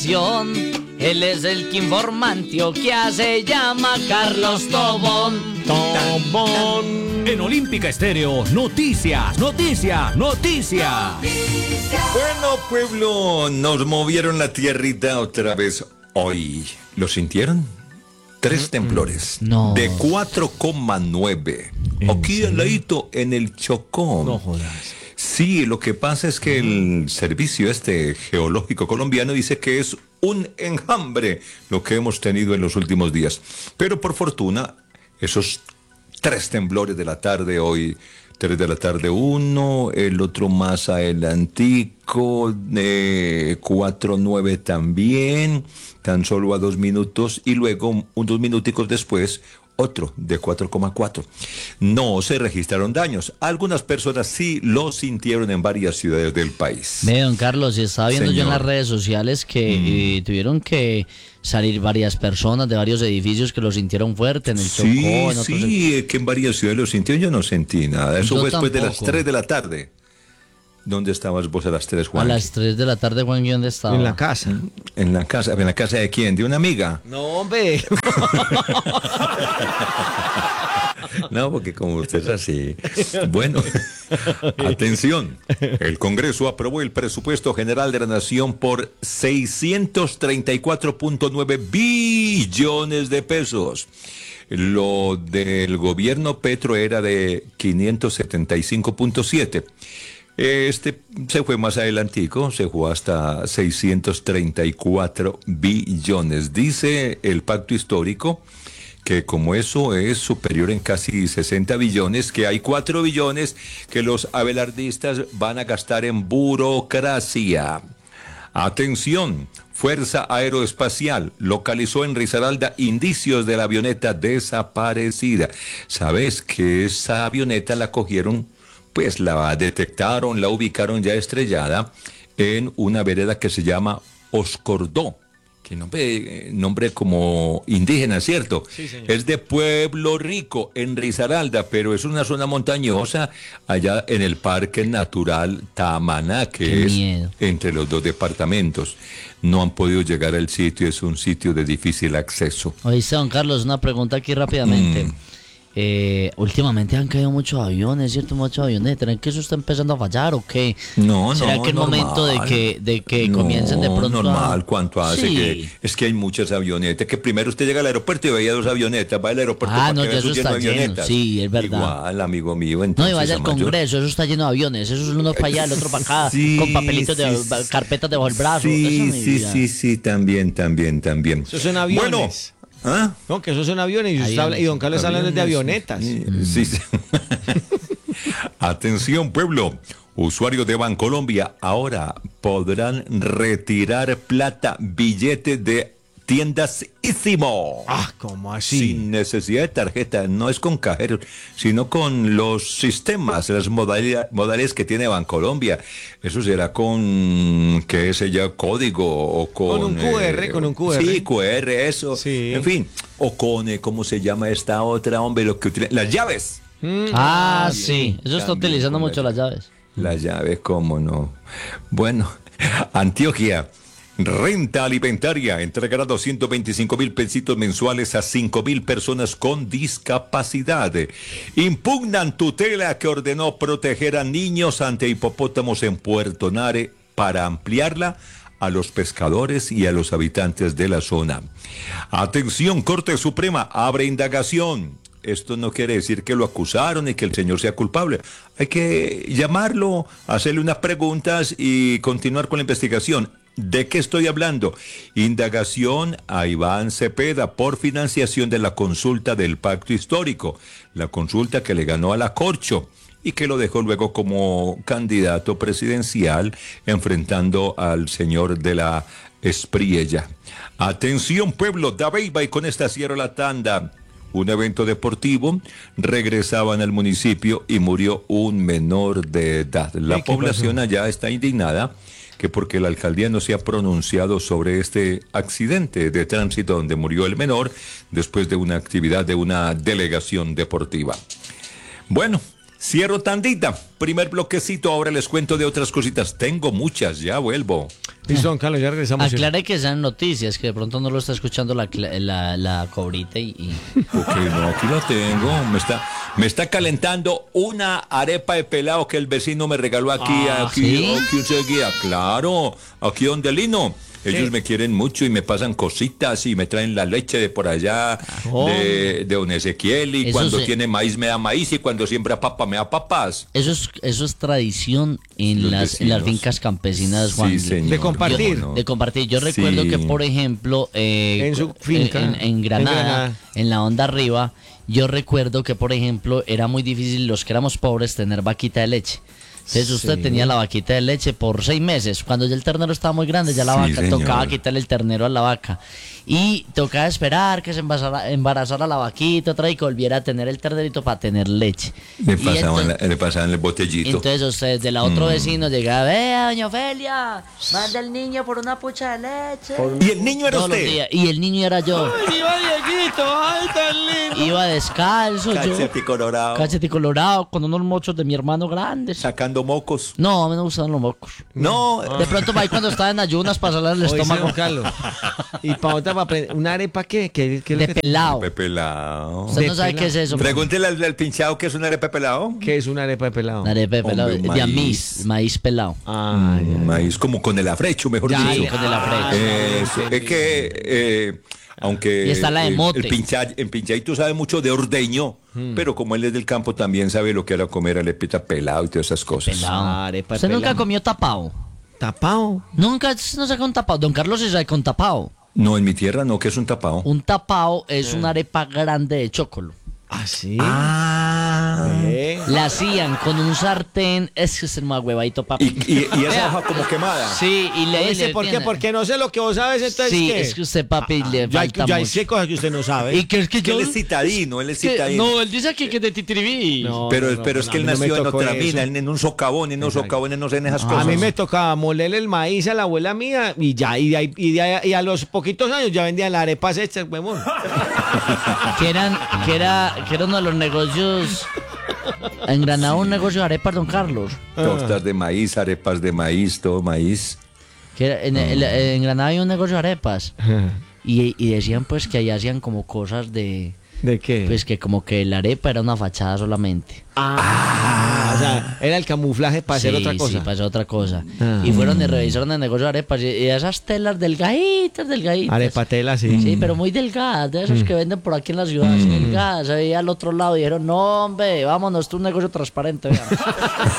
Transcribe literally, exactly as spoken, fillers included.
Él es el que informa Antioquia, se llama Carlos Tobón. Tobón. En Olímpica Estéreo, noticias, noticias, noticias. Bueno, pueblo, nos movieron la tierrita otra vez hoy. ¿Lo sintieron? Tres temblores No. de cuatro coma nueve. Aquí al ladito en el Chocó. No jodas. Sí, lo que pasa es que el servicio este geológico colombiano dice que es un enjambre lo que hemos tenido en los últimos días. Pero por fortuna, esos tres temblores de la tarde hoy, tres de la tarde uno, el otro más adelantico, eh, cuatro nueve también, tan solo a dos minutos, y luego unos minuticos después, otro de cuatro coma cuatro. No se registraron daños. Algunas personas sí lo sintieron en varias ciudades del país. Ve, don Carlos, y estaba viendo Señor. yo en las redes sociales que Mm. eh, tuvieron que salir varias personas de varios edificios que lo sintieron fuerte en el Chocó, Sí, en otros. sí, eh, que en varias ciudades lo sintieron. Yo no sentí nada. Eso Yo fue después de las tampoco. tres de la tarde. ¿Dónde estabas vos a las tres, A Juan? las tres de la tarde, Juan, ¿dónde estaba? En la casa. En la casa. ¿En la casa de quién? ¿De una amiga? No, hombre. No, porque como usted es así. Bueno, atención. El Congreso aprobó el presupuesto general de la Nación por seiscientos treinta y cuatro punto nueve billones de pesos. Lo del gobierno Petro era de quinientos setenta y cinco punto siete. Este se fue más adelantico, se fue hasta seiscientos treinta y cuatro billones. Dice el pacto histórico que como eso es superior en casi sesenta billones, que hay cuatro billones que los abelardistas van a gastar en burocracia. Atención, Fuerza Aeroespacial localizó en Risaralda indicios de la avioneta desaparecida. ¿Sabes que esa avioneta la cogieron? Pues la detectaron, la ubicaron ya estrellada en una vereda que se llama Oscordó. Que nombre, nombre como indígena, ¿cierto? Sí, señor. Es de Pueblo Rico, en Risaralda, pero es una zona montañosa allá en el Parque Natural Tamaná, que Qué es miedo. entre los dos departamentos. No han podido llegar al sitio, es un sitio de difícil acceso. Oíste, don Carlos, una pregunta aquí rápidamente. Mm. Eh, últimamente han caído muchos aviones, ¿cierto? Muchos aviones. ¿Será que eso está empezando a fallar o qué? No, ¿Será no, que es normal. momento de que, de que No, comiencen de pronto a- normal, ¿cuánto hace? Sí. Que es que hay muchas avionetas, que primero usted llega al aeropuerto y veía dos avionetas, va al aeropuerto Ah, para no, que ya vea eso su lleno está de lleno, avionetas. sí, es verdad. Igual, amigo mío, No, entonces... y vaya al Amayo, Congreso, eso está lleno de aviones, eso es uno para allá, el otro para acá, Sí, con papelitos de sí, sí. carpetas debajo del brazo. Sí, Eso, mi sí, vida. sí, sí, también, también, también. Esos son aviones. Bueno, ¿ah? No, que esos son aviones y, usted Aviones. habla- y don Carlos está hablando de avionetas. Sí, sí, sí. Atención, pueblo. Usuarios de Bancolombia ahora podrán retirar plata, billetes de tiendas Ísimo. Ah, ¿cómo así? Sin necesidad de tarjeta, no es con cajeros, sino con los sistemas, las modalidad- modalidades que tiene Bancolombia. Eso será con, qué sé yo, código o con... Con un Q R, con un Q R. Sí, Q R, eso. Sí. En fin, o con, eh, ¿cómo se llama esta otra, hombre? Lo que utiliza, las llaves. Mm, Ah, bien, sí, eso está también utilizando con mucho la- las llaves. Las llaves, ¿cómo no? Bueno, Antioquia. Renta alimentaria entregará doscientos veinticinco mil pesitos mensuales a cinco mil personas con discapacidad. Impugnan tutela que ordenó proteger a niños ante hipopótamos en Puerto Nare para ampliarla a los pescadores y a los habitantes de la zona. Atención, Corte Suprema abre indagación. Esto no quiere decir que lo acusaron y que el señor sea culpable. Hay que llamarlo, hacerle unas preguntas y continuar con la investigación. ¿De qué estoy hablando? Indagación a Iván Cepeda por financiación de la consulta del Pacto Histórico, la consulta que le ganó a la Corcho y que lo dejó luego como candidato presidencial enfrentando al señor de la Espriella. Atención, pueblo, da Beiba, y con esta cierro la tanda. Un evento deportivo, regresaban al municipio y murió un menor de edad. La ¿Qué población pasó? allá está indignada que porque la alcaldía no se ha pronunciado sobre este accidente de tránsito donde murió el menor después de una actividad de una delegación deportiva. Bueno, cierro tandita. primer bloquecito. Ahora les cuento de otras cositas. Tengo muchas, ya vuelvo. Listo, don Carlos, ya regresamos. Aclare que sean noticias, que de pronto no lo está escuchando la, cla- la, la cobrita y, y- Ok, no, aquí la tengo. Me está, me está calentando una arepa de pelado que el vecino me regaló aquí, Ah, aquí, ¿sí? aquí enseguida. Claro, aquí donde Lino. Ellos Sí. me quieren mucho y me pasan cositas y me traen la leche de por allá, de, de don Ezequiel, y Eso cuando se- tiene maíz me da maíz y cuando siembra papa me da papas. eso es eso es tradición en Los las, en las vecinos. fincas campesinas, Juan. Sí, señor. De compartir. ¿Cómo no? De compartir. Yo recuerdo Sí. que, por ejemplo, eh, En su finca, en, en Granada, en Granada. en la onda arriba, yo recuerdo que, por ejemplo, era muy difícil los que éramos pobres tener vaquita de leche. Entonces usted Sí. tenía la vaquita de leche por seis meses. Cuando ya el ternero estaba muy grande, ya la Sí, vaca señor. tocaba quitarle el ternero a la vaca. Y tocaba esperar que se embarazara, embarazara la vaquita otra y que volviera a tener el ternerito para tener leche. Le Y pasaban, entonces- la- le pasaban el botellito. entonces usted de la otro vecino llegaba, vea, doña Ofelia, manda el niño por una pucha de leche. ¿Y el niño era Todos los usted? días. Y el niño era yo. Iba Dieguito, ay, tan lindo. Iba descalzo, yo. Cachete colorado. Cachete colorado, con unos mochos de mi hermano grandes. Sacando mocos. No, a mí no me gustan los mocos. No, De pronto va ahí cuando estaba en ayunas para salir el Oíste, estómago. don Carlos. ¿Y para otra, para aprender? ¿Una arepa qué? ¿Qué, qué es lo De que- pelado. Pepe Pelao. Usted no de sabe pelado. qué es eso. Pregúntele al, al pinchado que es un arepe pelado. ¿Qué es una arepa de pelado? Una arepa de pelado. Hombre, De maíz. anís, maíz pelado. Ah, ya. Maíz como con el afrecho, mejor Ya, dicho. Sí, con el afrecho. Eso, es que, eh, aunque Y está la de el- mote. el, pincha, el pinchadito sabe mucho de ordeño, pero como él es del campo también sabe lo que era comer arepita pelado y todas esas cosas. Pelado. Ah, arepa de ¿Usted nunca pelado. comió tapado? ¿Tapado? Nunca no saca un tapado. Don Carlos se sabe con tapado. No, en mi tierra no, que es un tapado. Un tapado es una arepa grande de chocolo. ¿Ah, sí? Ah. ¿Eh? La hacían con un sartén. Es que es el más huevadito, papi. Y, y, y esa hoja como quemada. Sí, y le Ese, le ¿por qué? tiene- Porque no sé lo que vos sabes, entonces Sí, ¿qué? es que usted, papi, le Ya, hay- falta ya hay mucho. sé cosas que usted no sabe. Y que es que Que yo... él es citadino, él es que- citadino. no, él dice aquí que es de Titiribí. No, pero no, no, pero es no, que él a mí no me nació en tocó otra eso. mina, en, en un socavón, en un socavón, no sé en esas cosas. A mí me tocaba molerle el maíz a la abuela mía y ya, y, de ahí- y, de ahí- y a los poquitos años ya vendían las arepas hechas, huevón. Que eran, que era, que era uno de los negocios. En Granada un negocio de arepas, don Carlos. Tostas de maíz, arepas de maíz, todo maíz. Que era- en, el- en Granada hay un negocio de arepas. Y, y decían pues que ahí hacían como cosas de... ¿De qué? Pues que como que la arepa era una fachada solamente. Ah, o sea, era el camuflaje para hacer Sí, otra cosa. Sí, para hacer otra cosa. Ah. Y fueron y revisaron el negocio de arepas y, y esas telas delgaditas, delgaditas. Arepatela, sí. Sí, pero muy delgadas, de esos que venden por aquí en la ciudad, así delgadas. Ahí al otro lado dijeron, no, hombre, vámonos, esto es un negocio transparente. vean".